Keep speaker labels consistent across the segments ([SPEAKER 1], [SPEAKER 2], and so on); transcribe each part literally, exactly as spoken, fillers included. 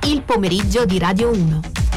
[SPEAKER 1] Il pomeriggio di Radio uno.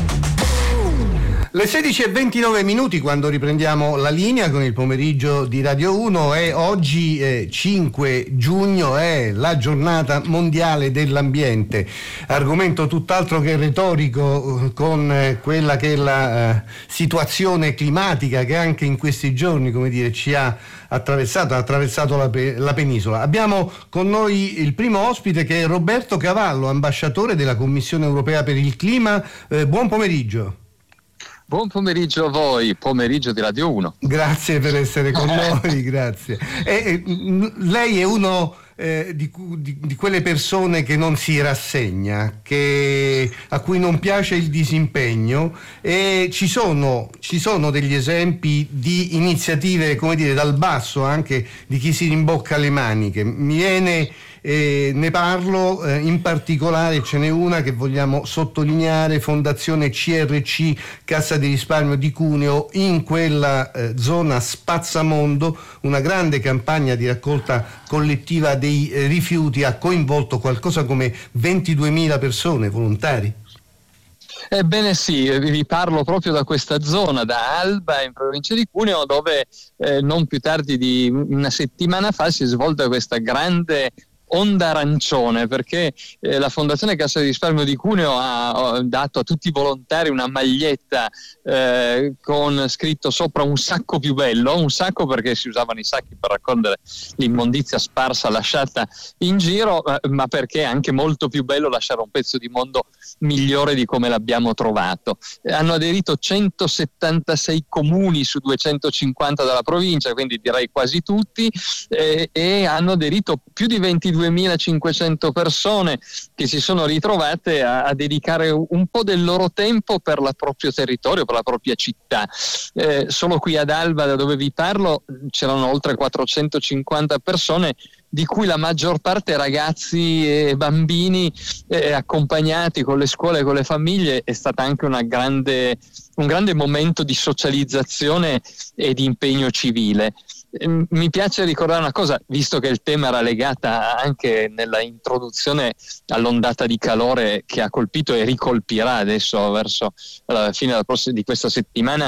[SPEAKER 2] Le sedici e ventinove minuti quando riprendiamo la linea con il pomeriggio di Radio uno e oggi eh, cinque giugno è la giornata mondiale dell'ambiente, argomento tutt'altro che retorico con eh, quella che è la eh, situazione climatica che anche in questi giorni, come dire, ci ha attraversato, ha attraversato la, pe- la penisola. Abbiamo con noi il primo ospite che è Roberto Cavallo, ambasciatore della Commissione Europea per il Clima. Eh, buon pomeriggio.
[SPEAKER 3] Buon pomeriggio a voi, pomeriggio di Radio uno.
[SPEAKER 2] Grazie per essere con noi, grazie. E, e, lei è uno eh, di, di, di quelle persone che non si rassegna, che, a cui non piace il disimpegno, e ci sono, ci sono degli esempi di iniziative, come dire, dal basso, anche di chi si rimbocca le maniche. Mi viene... E ne parlo, eh, in particolare ce n'è una che vogliamo sottolineare, Fondazione C R C, Cassa di risparmio di Cuneo, in quella eh, zona Spazzamondo, una grande campagna di raccolta collettiva dei eh, rifiuti ha coinvolto qualcosa come ventiduemila persone, volontari.
[SPEAKER 3] Ebbene sì, vi parlo proprio da questa zona, da Alba, in provincia di Cuneo, dove eh, non più tardi di una settimana fa si è svolta questa grande onda arancione, perché eh, la Fondazione Cassa di Risparmio di Cuneo ha, ha dato a tutti i volontari una maglietta eh, con scritto sopra un sacco più bello, un sacco perché si usavano i sacchi per raccogliere l'immondizia sparsa lasciata in giro, eh, ma perché è anche molto più bello lasciare un pezzo di mondo migliore di come l'abbiamo trovato. Eh, hanno aderito centosettantasei comuni su duecentocinquanta della provincia, quindi direi quasi tutti, eh, e hanno aderito più di ventiduemilacinquecento persone che si sono ritrovate a, a dedicare un po' del loro tempo per il proprio territorio, per la propria città. Eh, solo qui ad Alba, da dove vi parlo, c'erano oltre quattrocentocinquanta persone, di cui la maggior parte ragazzi e bambini eh, accompagnati con le scuole e con le famiglie. È stata anche una grande, un grande momento di socializzazione e di impegno civile. Eh, mi piace ricordare una cosa, visto che il tema era legata anche nella introduzione all'ondata di calore che ha colpito e ricolpirà adesso verso la fine della prossima, di questa settimana,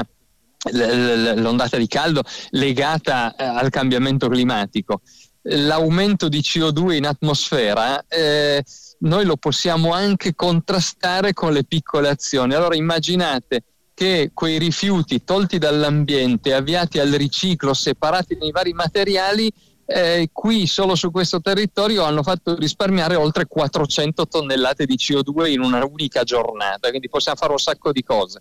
[SPEAKER 3] l'ondata di caldo legata al cambiamento climatico. L'aumento di C O due in atmosfera eh, noi lo possiamo anche contrastare con le piccole azioni. Allora immaginate che quei rifiuti tolti dall'ambiente, avviati al riciclo, separati nei vari materiali, eh, qui solo su questo territorio hanno fatto risparmiare oltre quattrocento tonnellate di C O due in una unica giornata, quindi possiamo fare un sacco di cose.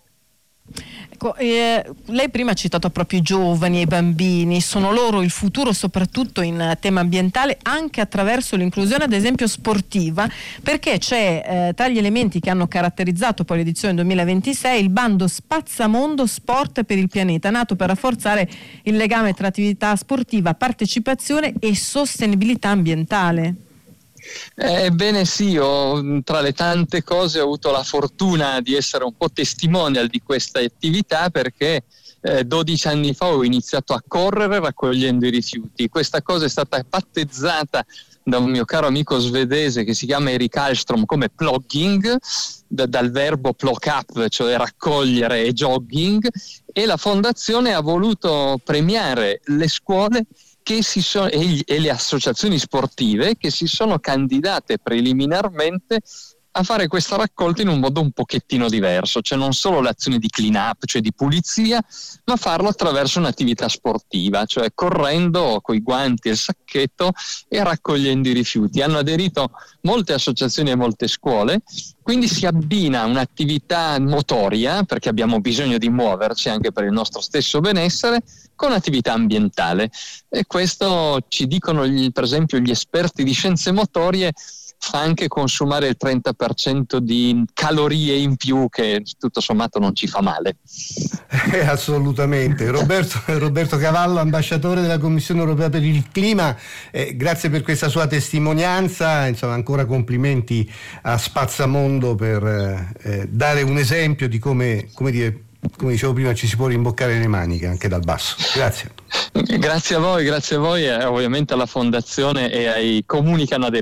[SPEAKER 4] Ecco, eh, lei prima ha citato proprio i giovani e i bambini, sono loro il futuro soprattutto in tema ambientale, anche attraverso l'inclusione ad esempio sportiva, perché c'è eh, tra gli elementi che hanno caratterizzato poi l'edizione duemilaventisei il bando Spazzamondo Sport per il Pianeta, nato per rafforzare il legame tra attività sportiva, partecipazione e sostenibilità ambientale.
[SPEAKER 3] Ebbene sì, io tra le tante cose ho avuto la fortuna di essere un po' testimonial di questa attività, perché eh, dodici anni fa ho iniziato a correre raccogliendo i rifiuti. Questa cosa è stata battezzata da un mio caro amico svedese che si chiama Erik Alstrom come plogging, da, dal verbo plog up, cioè raccogliere, e jogging, e la fondazione ha voluto premiare le scuole che si sono, e, gli, e le associazioni sportive che si sono candidate preliminarmente a fare questa raccolta in un modo un pochettino diverso, cioè non solo l'azione di clean up, cioè di pulizia, ma farlo attraverso un'attività sportiva, cioè correndo coi guanti e il sacchetto e raccogliendo i rifiuti. Hanno aderito molte associazioni e molte scuole, quindi si abbina un'attività motoria, perché abbiamo bisogno di muoverci anche per il nostro stesso benessere, con attività ambientale. E questo ci dicono gli, per esempio gli esperti di scienze motorie, fa anche consumare il trenta per cento di calorie in più, che tutto sommato non ci fa male.
[SPEAKER 2] Eh, assolutamente. Roberto, Roberto Cavallo, ambasciatore della Commissione Europea per il Clima, eh, grazie per questa sua testimonianza, insomma ancora complimenti a Spazzamondo per eh, dare un esempio di come, come dire, come dicevo prima, ci si può rimboccare le maniche anche dal basso. Grazie.
[SPEAKER 3] Grazie a voi, grazie a voi e ovviamente alla Fondazione e ai comuni che hanno aderito.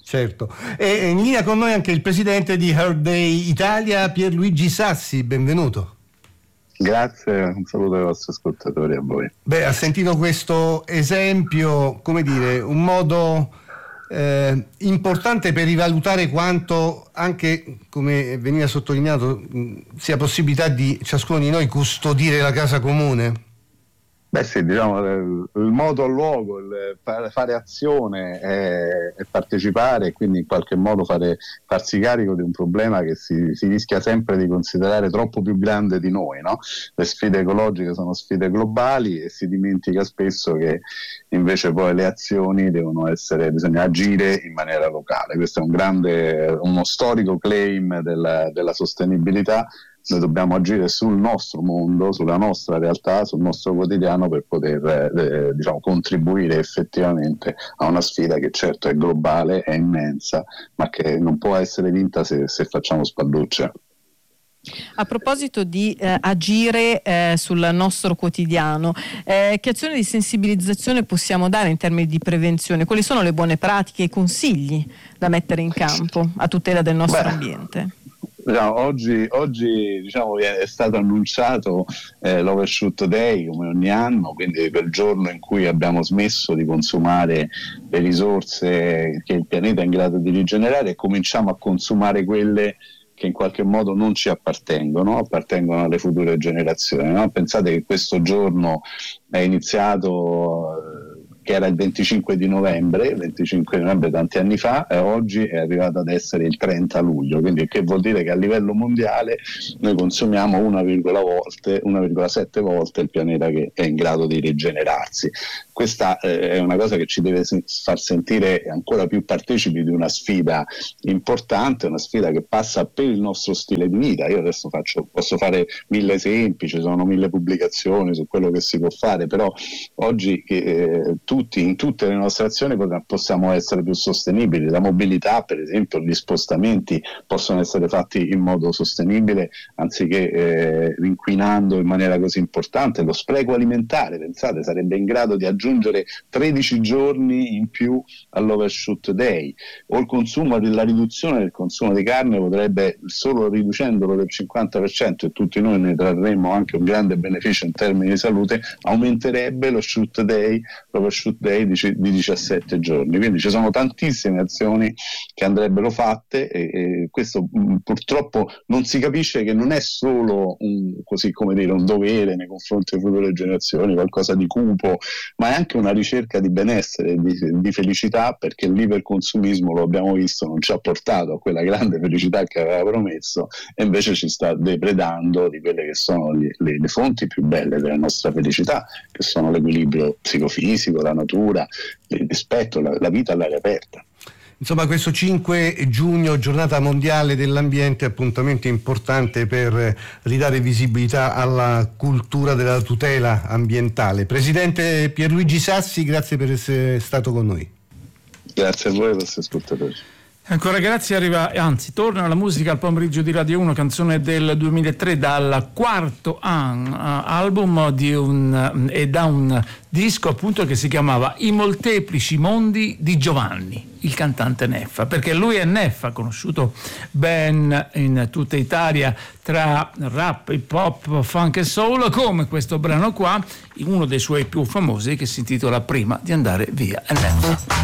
[SPEAKER 2] Certo. E in linea con noi anche il presidente di Earth Day Italia, Pierluigi Sassi, benvenuto.
[SPEAKER 5] Grazie, un saluto ai vostri ascoltatori e a voi.
[SPEAKER 2] Beh, ha sentito questo esempio, come dire, un modo eh, importante per rivalutare quanto anche, come veniva sottolineato, mh, sia possibilità di ciascuno di noi custodire la casa comune?
[SPEAKER 5] Beh sì, diciamo, il modo al luogo, il fare azione e, e partecipare, e quindi in qualche modo fare, farsi carico di un problema che si, si rischia sempre di considerare troppo più grande di noi, no? Le sfide ecologiche sono sfide globali e si dimentica spesso che invece poi le azioni devono essere, bisogna agire in maniera locale. Questo è un grande, uno storico claim della, della sostenibilità. Noi dobbiamo agire sul nostro mondo, sulla nostra realtà, sul nostro quotidiano per poter eh, diciamo, contribuire effettivamente a una sfida che certo è globale, è immensa, ma che non può essere vinta se, se facciamo spallucce.
[SPEAKER 4] A proposito di eh, agire eh, sul nostro quotidiano, eh, che azioni di sensibilizzazione possiamo dare in termini di prevenzione? Quali sono le buone pratiche e i consigli da mettere in campo a tutela del nostro Beh. ambiente?
[SPEAKER 5] Diciamo, oggi oggi diciamo, è stato annunciato eh, l'Overshoot Day come ogni anno, quindi quel giorno in cui abbiamo smesso di consumare le risorse che il pianeta è in grado di rigenerare e cominciamo a consumare quelle che in qualche modo non ci appartengono, appartengono alle future generazioni, no? Pensate che questo giorno è iniziato, che era il venticinque di novembre, il venticinque di novembre tanti anni fa, e oggi è arrivato ad essere il trenta luglio, quindi che vuol dire che a livello mondiale noi consumiamo una virgola sette volte il pianeta che è in grado di rigenerarsi. Questa eh, è una cosa che ci deve far sentire ancora più partecipi di una sfida importante, una sfida che passa per il nostro stile di vita. Io adesso faccio, posso fare mille esempi, ci sono mille pubblicazioni su quello che si può fare, però oggi eh, tutti, in tutte le nostre azioni possiamo essere più sostenibili. La mobilità, per esempio, gli spostamenti possono essere fatti in modo sostenibile anziché eh, inquinando in maniera così importante. Lo spreco alimentare, pensate, sarebbe in grado di aggiungere tredici giorni in più all'Overshoot Day, o il consumo, la riduzione del consumo di carne potrebbe, solo riducendolo del cinquanta per cento, e tutti noi ne trarremmo anche un grande beneficio in termini di salute, aumenterebbe lo shoot day, l'Overshoot Day di, di diciassette giorni. Quindi ci sono tantissime azioni che andrebbero fatte e, e questo mh, purtroppo non si capisce che non è solo un, così come dire, un dovere nei confronti delle future generazioni, qualcosa di cupo, ma è anche una ricerca di benessere, di, di felicità, perché l'iperconsumismo, lo abbiamo visto, non ci ha portato a quella grande felicità che aveva promesso e invece ci sta depredando di quelle che sono le, le, le fonti più belle della nostra felicità, che sono l'equilibrio psicofisico, la natura, il rispetto, la, la vita all'aria aperta.
[SPEAKER 2] Insomma, questo cinque giugno, giornata mondiale dell'ambiente, appuntamento importante per ridare visibilità alla cultura della tutela ambientale. Presidente Pierluigi Sassi, grazie per essere stato con noi.
[SPEAKER 5] Grazie a voi e ai vostri ascoltatori.
[SPEAKER 6] Ancora grazie, arriva, anzi torna la musica al pomeriggio di Radio uno, canzone del duemilatré, dal quarto an, uh, album di un, e da un disco appunto che si chiamava I molteplici mondi di Giovanni, il cantante Neffa, perché lui è Neffa, conosciuto ben in tutta Italia tra rap, hip hop, funk e soul, come questo brano qua, uno dei suoi più famosi, che si intitola Prima di andare via. Neffa.